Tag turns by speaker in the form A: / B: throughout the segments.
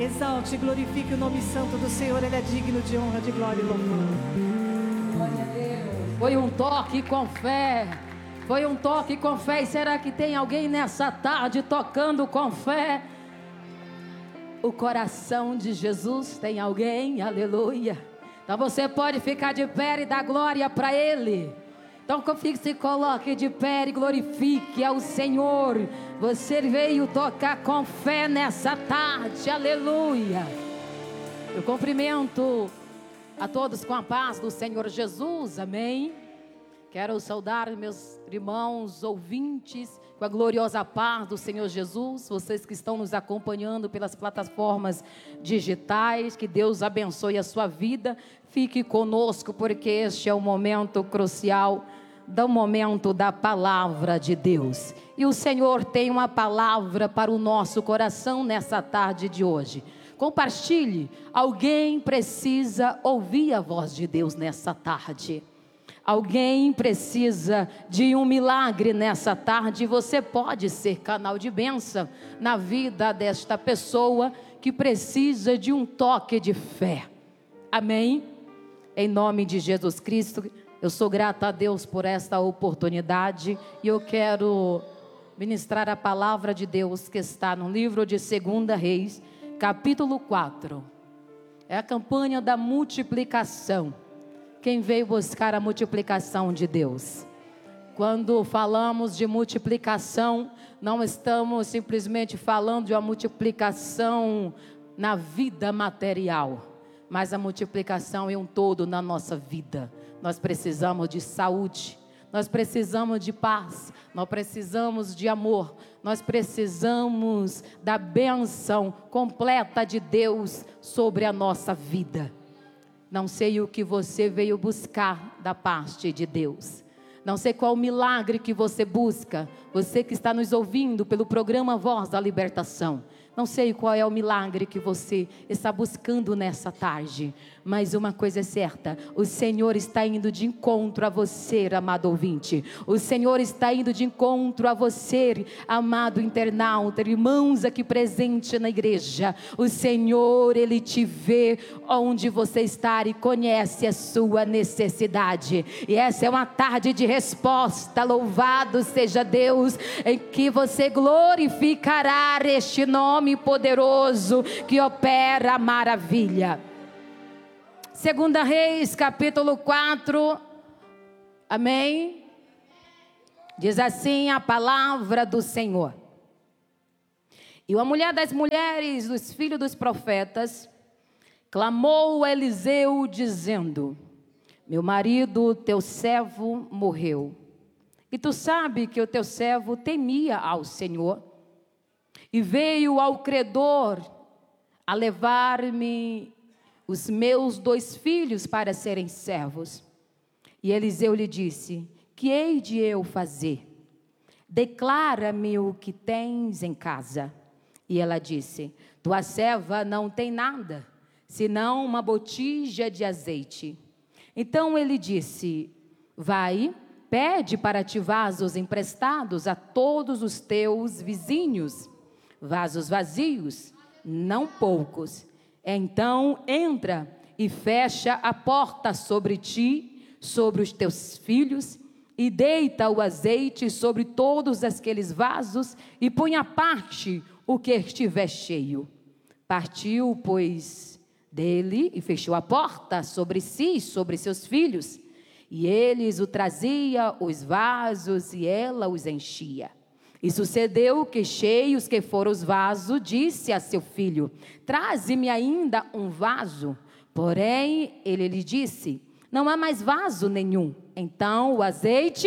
A: Exalte e glorifique o nome santo do Senhor. Ele é digno de honra, de glória e louvor.
B: Glória a Deus. Foi um toque com fé. Foi um toque com fé. E será que tem alguém nessa tarde tocando com fé? O coração de Jesus tem alguém? Aleluia. Então você pode ficar de pé e dar glória para Ele. Então se coloque de pé e glorifique ao Senhor. Você veio tocar com fé nessa tarde, aleluia. Eu cumprimento a todos com a paz do Senhor Jesus, amém. Quero saudar meus irmãos ouvintes com a gloriosa paz do Senhor Jesus. Vocês que estão nos acompanhando pelas plataformas digitais, que Deus abençoe a sua vida. Fique conosco, porque este é o momento crucial do momento da palavra de Deus. E o Senhor tem uma palavra para o nosso coração nessa tarde de hoje. Compartilhe. Alguém precisa ouvir a voz de Deus nessa tarde. Alguém precisa de um milagre nessa tarde. Você pode ser canal de bênção na vida desta pessoa que precisa de um toque de fé. Amém? Em nome de Jesus Cristo, eu sou grata a Deus por esta oportunidade e eu quero ministrar a palavra de Deus que está no livro de 2 Reis, capítulo 4. É a campanha da multiplicação. Quem veio buscar a multiplicação de Deus? Quando falamos de multiplicação, não estamos simplesmente falando de uma multiplicação na vida material, mas a multiplicação é um todo na nossa vida. Nós precisamos de saúde, nós precisamos de paz, nós precisamos de amor, nós precisamos da bênção completa de Deus sobre a nossa vida. Não sei o que você veio buscar da parte de Deus. Não sei qual o milagre que você busca. Você que está nos ouvindo pelo programa Voz da Libertação. Não sei qual é o milagre que você está buscando nessa tarde, mas uma coisa é certa: o Senhor está indo de encontro a você, amado ouvinte. O Senhor está indo de encontro a você, amado internauta, irmãos aqui presente na igreja. O Senhor, Ele te vê onde você está e conhece a sua necessidade. E essa é uma tarde de resposta. Louvado seja Deus, em que você glorificará este nome poderoso que opera a maravilha. 2 Reis, capítulo 4, amém? Diz assim a palavra do Senhor: E uma mulher das mulheres dos filhos dos profetas clamou a Eliseu dizendo: Meu marido, teu servo, morreu. E tu sabe que o teu servo temia ao Senhor. E veio ao credor a levar-me os meus 2 filhos para serem servos. E Eliseu lhe disse: Que hei de eu fazer? Declara-me o que tens em casa. E ela disse: Tua serva não tem nada, senão uma botija de azeite. Então ele disse: Vai, pede para ti vasos emprestados a todos os teus vizinhos, vasos vazios, não poucos. Então entra e fecha a porta sobre ti, sobre os teus filhos, e deita o azeite sobre todos aqueles vasos, e põe à parte o que estiver cheio. Partiu, pois, dele, e fechou a porta sobre si e sobre seus filhos, e eles o traziam os vasos, e ela os enchia. E sucedeu que, cheios que foram os vasos, disse a seu filho: Traze-me ainda um vaso. Porém, ele lhe disse: Não há mais vaso nenhum. Então o azeite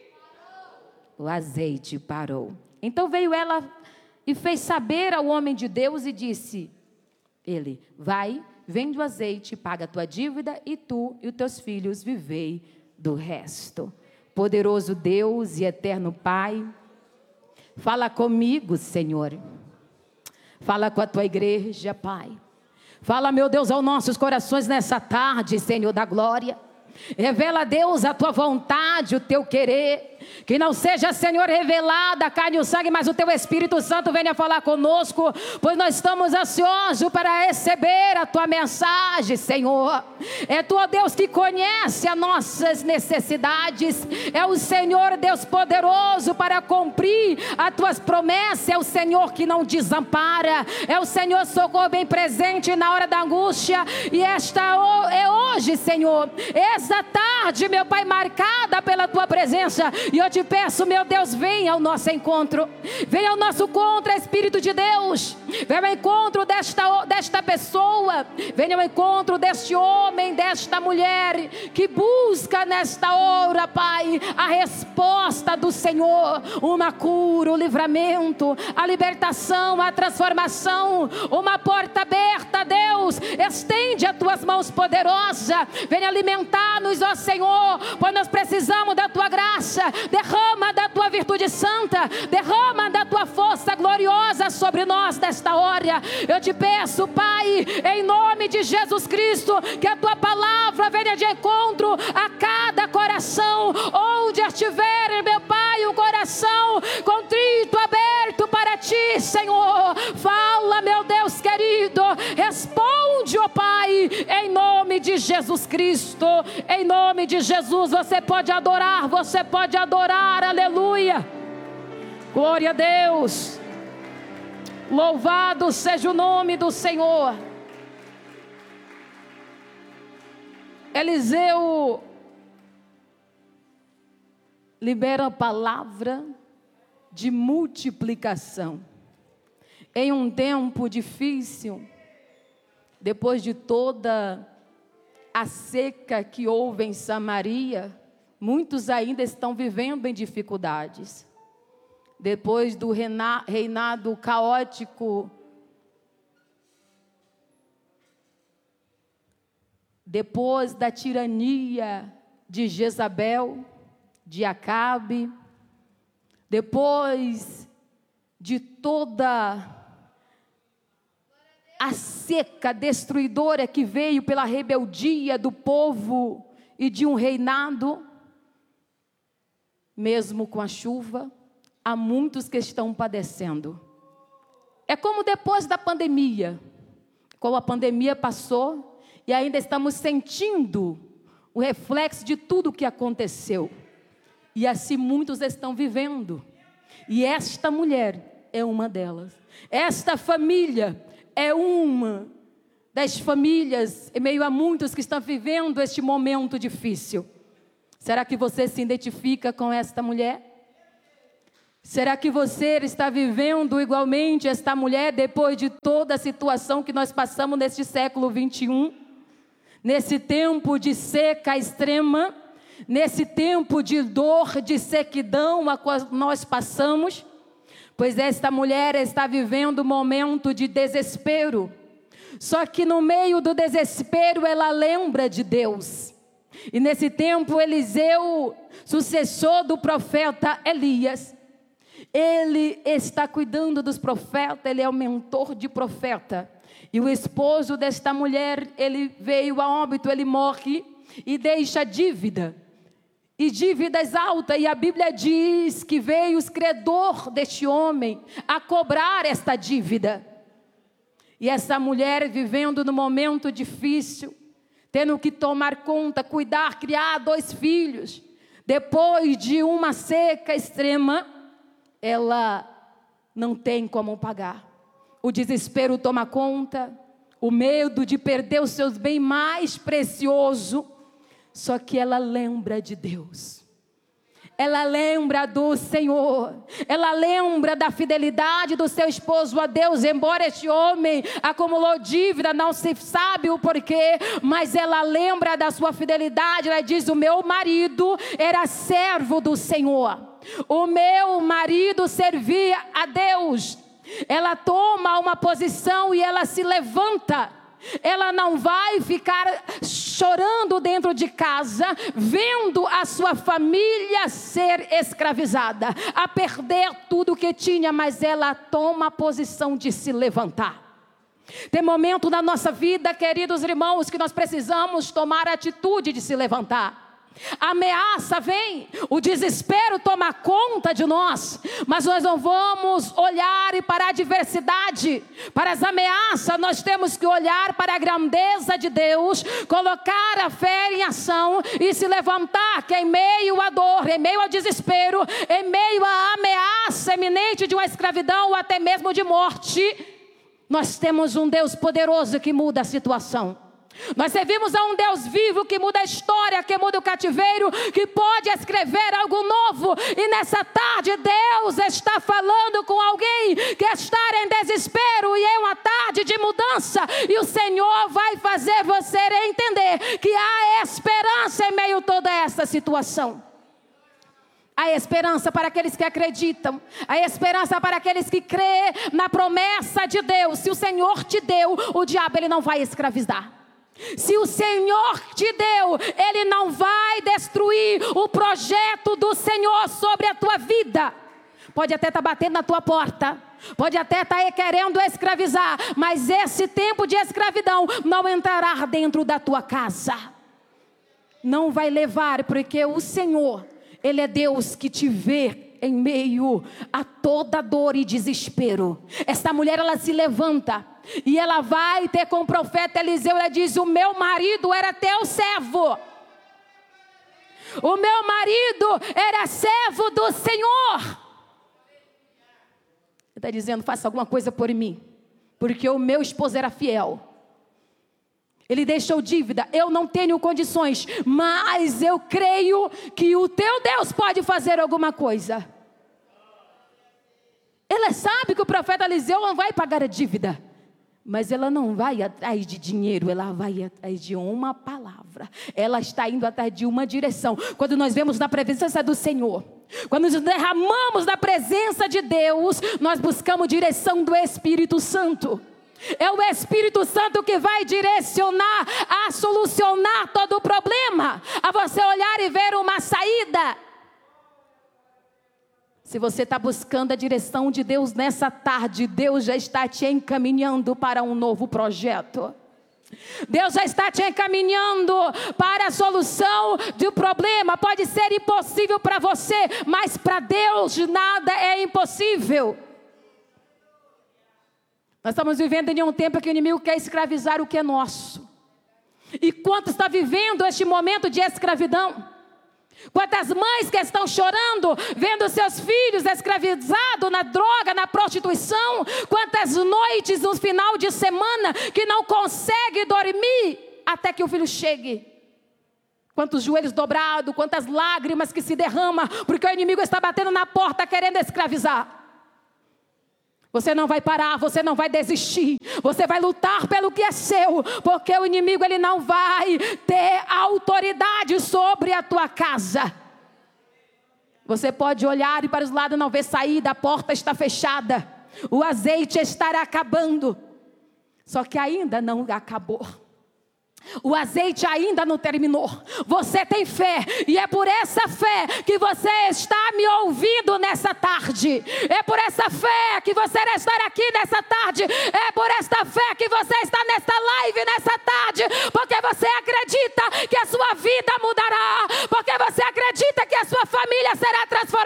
B: parou. Então veio ela e fez saber ao homem de Deus e disse ele: Vai, vende o azeite, paga a tua dívida, e tu e os teus filhos vivei do resto. Poderoso Deus e eterno Pai, fala comigo, Senhor. Fala com a tua igreja, Pai. Fala, meu Deus, aos nossos corações nessa tarde, Senhor da glória. Revela, Deus, a tua vontade, o teu querer. Que não seja, Senhor, revelada a carne e o sangue, mas o Teu Espírito Santo venha falar conosco, pois nós estamos ansiosos para receber a Tua mensagem, Senhor. É Tu, ó Deus, que conhece as nossas necessidades. É o Senhor, Deus poderoso, para cumprir as Tuas promessas. É o Senhor que não desampara. É o Senhor, socorro bem presente na hora da angústia. E esta é hoje, Senhor, essa tarde, meu Pai, marcada pela Tua presença. E eu te peço, meu Deus, venha ao nosso encontro. Venha ao nosso encontro, Espírito de Deus. Venha ao encontro desta pessoa. Venha ao encontro deste homem, desta mulher que busca nesta hora, Pai, a resposta do Senhor. Uma cura, o livramento, a libertação, a transformação, uma porta aberta, Deus. Estende as Tuas mãos poderosas. Venha alimentar-nos, ó Senhor, pois nós precisamos da Tua graça. Derrama da Tua virtude santa, derrama da Tua força gloriosa sobre nós nesta hora. Eu te peço, Pai, em nome de Jesus Cristo, que a Tua palavra venha de encontro a cada coração, onde estiver, meu Pai, o coração contrito, aberto para Ti, Senhor. Fala, meu Deus querido, responde, ó Pai, em nome de Jesus Cristo. Em nome de Jesus, você pode adorar, aleluia. Glória a Deus. Louvado seja o nome do Senhor. Eliseu libera a palavra de multiplicação. Em um tempo difícil, depois de toda a seca que houve em Samaria, muitos ainda estão vivendo em dificuldades. Depois do reinado caótico, depois da tirania de Jezabel, de Acabe, depois de toda a seca destruidora que veio pela rebeldia do povo e de um reinado, mesmo com a chuva, há muitos que estão padecendo. É como depois da pandemia, como a pandemia passou e ainda estamos sentindo o reflexo de tudo o que aconteceu. E assim muitos estão vivendo. E esta mulher é uma delas. Esta família é uma das famílias, em meio a muitos que estão vivendo este momento difícil. Será que você se identifica com esta mulher? Será que você está vivendo igualmente esta mulher depois de toda a situação que nós passamos neste século 21? Nesse tempo de seca extrema, nesse tempo de dor, de sequidão a qual nós passamos? Pois esta mulher está vivendo um momento de desespero. Só que no meio do desespero ela lembra de Deus. E nesse tempo Eliseu, sucessor do profeta Elias, ele está cuidando dos profetas, ele é o mentor de profeta. E o esposo desta mulher, ele veio a óbito, ele morre e deixa dívida. E dívidas altas, e a Bíblia diz que veio os credor deste homem a cobrar esta dívida. E essa mulher vivendo num momento difícil, tendo que tomar conta, cuidar, criar 2 filhos. Depois de uma seca extrema, ela não tem como pagar. O desespero toma conta, o medo de perder os seus bens mais preciosos. Só que ela lembra de Deus. Ela lembra do Senhor. Ela lembra da fidelidade do seu esposo a Deus. Embora este homem acumulou dívida, não se sabe o porquê, mas ela lembra da sua fidelidade. Ela diz: o meu marido era servo do Senhor. O meu marido servia a Deus. Ela toma uma posição e ela se levanta. Ela não vai ficar chorando dentro de casa, vendo a sua família ser escravizada, a perder tudo que tinha, mas ela toma a posição de se levantar. Tem momento na nossa vida, queridos irmãos, que nós precisamos tomar a atitude de se levantar. A ameaça vem, o desespero toma conta de nós, mas nós não vamos olhar para a adversidade, para as ameaças. Nós temos que olhar para a grandeza de Deus, colocar a fé em ação e se levantar, que em meio à dor, em meio ao desespero, em meio à ameaça iminente de uma escravidão ou até mesmo de morte, nós temos um Deus poderoso que muda a situação. Nós servimos a um Deus vivo que muda a história, que muda o cativeiro, que pode escrever algo novo. E nessa tarde Deus está falando com alguém que está em desespero, e é uma tarde de mudança, e o Senhor vai fazer você entender que há esperança em meio a toda essa situação. Há esperança para aqueles que acreditam. Há esperança para aqueles que crêem na promessa de Deus. Se o Senhor te deu, o diabo ele não vai escravizar. Se o Senhor te deu, Ele não vai destruir o projeto do Senhor sobre a tua vida. Pode até estar batendo na tua porta, pode até estar querendo escravizar, mas esse tempo de escravidão não entrará dentro da tua casa. Não vai levar, porque o Senhor, Ele é Deus que te vê em meio a toda dor e desespero. Esta mulher, ela se levanta e ela vai ter com o profeta Eliseu. Ela diz: o meu marido era teu servo, o meu marido era servo do Senhor. Ele está dizendo: faça alguma coisa por mim, porque o meu esposo era fiel. Ele deixou dívida, eu não tenho condições, mas eu creio que o teu Deus pode fazer alguma coisa. Ela sabe que o profeta Eliseu não vai pagar a dívida, mas ela não vai atrás de dinheiro, ela vai atrás de uma palavra. Ela está indo atrás de uma direção. Quando nós vemos na presença do Senhor, quando nos derramamos na presença de Deus, nós buscamos direção do Espírito Santo. É o Espírito Santo que vai direcionar a solucionar todo o problema, a você olhar e ver uma saída. Se você está buscando a direção de Deus nessa tarde, Deus já está te encaminhando para um novo projeto. Deus já está te encaminhando para a solução do problema. Pode ser impossível para você, mas para Deus nada é impossível. Nós estamos vivendo em um tempo que o inimigo quer escravizar o que é nosso. E quantos está vivendo este momento de escravidão? Quantas mães que estão chorando, vendo seus filhos escravizados na droga, na prostituição? Quantas noites no final de semana que não consegue dormir até que o filho chegue? Quantos joelhos dobrados, quantas lágrimas que se derramam, porque o inimigo está batendo na porta querendo escravizar. Você não vai parar, você não vai desistir, você vai lutar pelo que é seu, porque o inimigo ele não vai ter autoridade sobre a tua casa. Você pode olhar e para os lados não ver saída, a porta está fechada, o azeite estará acabando, só que ainda não acabou. O azeite ainda não terminou. Você tem fé, e é por essa fé que você está me ouvindo nessa tarde. É por essa fé que você está aqui nessa tarde. É por esta fé que você está nesta live nessa tarde, porque você acredita que a sua vida mudará, porque você acredita que a sua família será transformada.